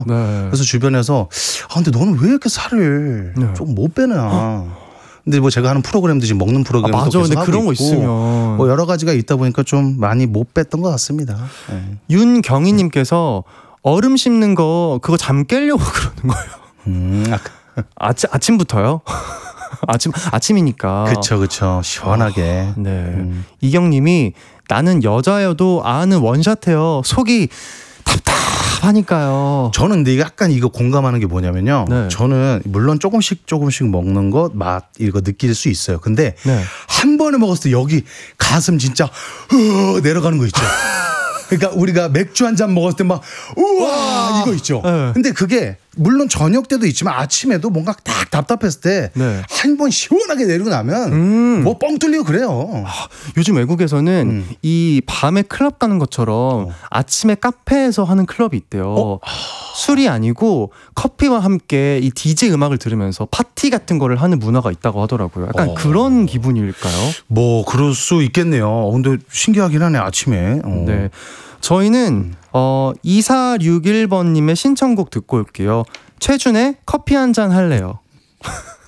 네. 그래서 주변에서 근데 너는 왜 이렇게 살을 네. 좀 못 빼냐. 근데 뭐 제가 하는 프로그램도 지금 먹는 프로그램도 맞아. 계속 근데 하고 그런 거 있고 있으면 뭐 여러 가지가 있다 보니까 좀 많이 못 뺐던 것 같습니다. 네. 윤경희님께서 얼음 씹는 거 그거 잠 깨려고 그러는 거예요. 아침부터요? 아침이니까. 그쵸. 시원하게. 네. 이경님이 나는 여자여도 아는 원샷해요. 속이 답답하니까요. 저는 근데 약간 이거 공감하는 게 뭐냐면요. 네. 저는 물론 조금씩 먹는 것 맛 이거 느낄 수 있어요. 근데 네. 한 번에 먹었을 때 여기 가슴 진짜 내려가는 거 있죠. 그러니까 우리가 맥주 한 잔 먹었을 때 막 우와 이거 있죠. 네. 근데 그게 물론 저녁 때도 있지만 아침에도 뭔가 딱 답답했을 때 한 번 네. 시원하게 내리고 나면 뭐 뻥 뚫리고 그래요. 요즘 외국에서는 이 밤에 클럽 가는 것처럼 아침에 카페에서 하는 클럽이 있대요. 술이 아니고 커피와 함께 이 DJ 음악을 들으면서 파티 같은 거를 하는 문화가 있다고 하더라고요. 약간 그런 기분일까요? 뭐 그럴 수 있겠네요. 근데 신기하긴 하네 아침에. 네. 저희는 2461번님의 신청곡 듣고 올게요. 최준의 커피 한 잔 할래요.